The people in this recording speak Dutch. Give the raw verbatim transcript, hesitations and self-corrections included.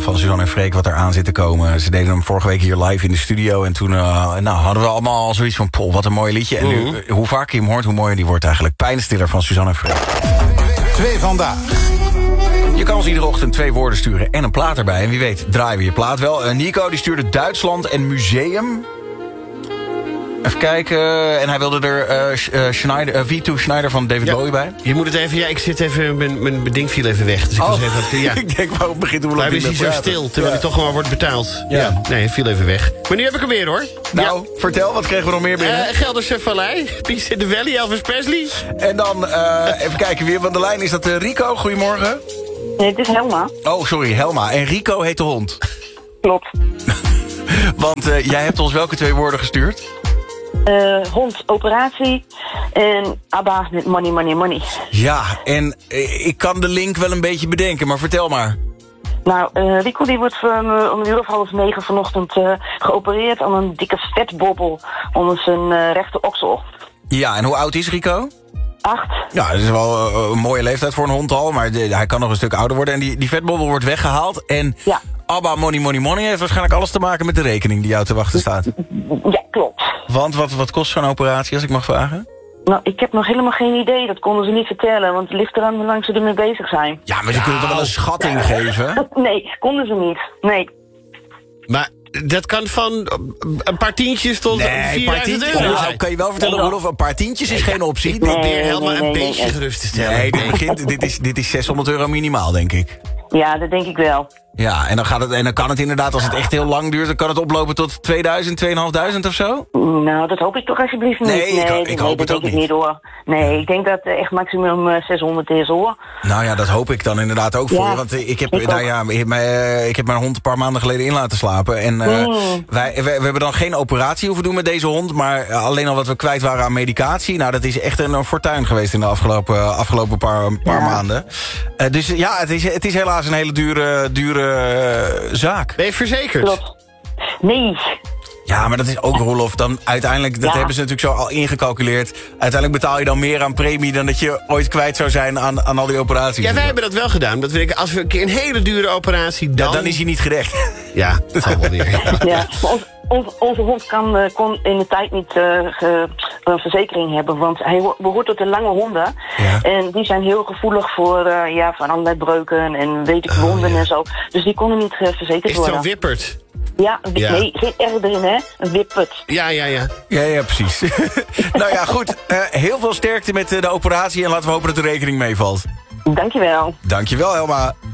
van Suzanne en Freek wat er aan zit te komen. Ze deden hem vorige week hier live in de studio. En toen uh, nou, hadden we allemaal al zoiets van... Pol, wat een mooi liedje. En nu, uh, hoe vaker je hem hoort, hoe mooier die wordt eigenlijk. Pijnstiller van Suzanne en Freek. Twee vandaag. Je kan ons iedere ochtend twee woorden sturen en een plaat erbij. En wie weet draaien we je plaat wel. Uh, Nico die stuurde Duitsland en museum... Even kijken. En hij wilde er uh, Schneider, uh, V twee Schneider van David ja, Bowie bij. Je moet het even... Ja, ik zit even... Mijn, mijn ding viel even weg. Dus ik oh. was even... Ja. ik denk, waarom begint hoe lang is hij zo stil, terwijl ja. hij toch gewoon wordt betaald. Ja. ja. Nee, hij viel even weg. Maar nu heb ik hem weer, hoor. Nou, ja. vertel, wat kregen we nog meer binnen? Uh, Gelderse Vallei, Peace in the Valley, Elvis Presley. En dan, uh, even kijken, wie van de lijn is dat uh, Rico? Goedemorgen. Nee, het is Helma. Oh, sorry, Helma. En Rico heet de hond. Klopt. Want uh, jij hebt ons welke twee woorden gestuurd? Uh, hond, operatie en ABBA met money, money, money. Ja, en uh, ik kan de link wel een beetje bedenken, maar vertel maar. Nou, uh, Rico die wordt uh, om een uur of half negen vanochtend uh, geopereerd aan een dikke vetbobbel onder zijn uh, rechter oksel. Ja, en hoe oud is Rico? Acht. Ja, dat is wel uh, een mooie leeftijd voor een hond al, maar de, hij kan nog een stuk ouder worden. En die, die vetbobbel wordt weggehaald en... Ja. ABBA Money Money Money heeft waarschijnlijk alles te maken met de rekening die jou te wachten staat. Ja, klopt. Want wat, wat kost zo'n operatie, als ik mag vragen? Nou, ik heb nog helemaal geen idee. Dat konden ze niet vertellen, want het ligt eraan hoe lang ze ermee bezig zijn. Ja, maar ze kunnen toch wel een schatting geven? Nee, konden ze niet. Nee. Maar dat kan van een paar tientjes tot nee, vierduizend euro. Nou, kan je wel vertellen, nee, Rolof, een paar tientjes is geen optie. Ik probeer nee, helemaal nee, een nee, beetje nee. gerust te stellen. Nee, nee kind, dit, is, dit is zeshonderd euro minimaal, denk ik. Ja, dat denk ik wel. Ja, en dan, gaat het, en dan kan het inderdaad, als het echt heel lang duurt... dan kan het oplopen tot tweeduizend, tweeduizendvijfhonderd of zo? Nou, dat hoop ik toch alsjeblieft niet. Nee, ik, nee, ik nee, hoop dat het ook denk niet. Ik niet hoor. Nee, ik denk dat uh, echt maximum uh, zeshonderd is, hoor. Nou ja, dat hoop ik dan inderdaad ook voor ja, je. Want ik heb, ik, nou ja, ik, heb mijn, ik heb mijn hond een paar maanden geleden in laten slapen. En uh, mm. wij, wij, we hebben dan geen operatie hoeven doen met deze hond... maar alleen al wat we kwijt waren aan medicatie. Nou, dat is echt een, een fortuin geweest in de afgelopen, afgelopen paar, paar ja. maanden. Uh, dus ja, het is, het is helaas een hele dure, dure uh, zaak. Ben je verzekerd? Klopt. Nee. Ja, maar dat is ook, Rolof, dan uiteindelijk... dat ja. hebben ze natuurlijk zo al ingecalculeerd. Uiteindelijk betaal je dan meer aan premie... dan dat je ooit kwijt zou zijn aan, aan al die operaties. Ja, wij hebben dat wel gedaan. Dat ik, als we een keer een hele dure operatie... dan, ja, dan is hij niet gerecht. Ja, dat zal wel weer. Ja. Ja, maar ons, ons, onze hond kan, uh, kon in de tijd niet uh, ge, een verzekering hebben... want hij behoort tot de lange honden. Ja. En die zijn heel gevoelig voor, uh, ja, voor allerlei breuken... en weet ik, wonden oh, ja. en zo. Dus die konden niet uh, verzekerd is worden. Is het zo wipperd? Ja, ja, nee, geen R erin, hè? Een wippet. Ja, ja, ja. Ja, ja, precies. Nou ja, goed. Uh, heel veel sterkte met uh, de operatie... en laten we hopen dat de rekening meevalt. Dankjewel. Dankjewel, Helma.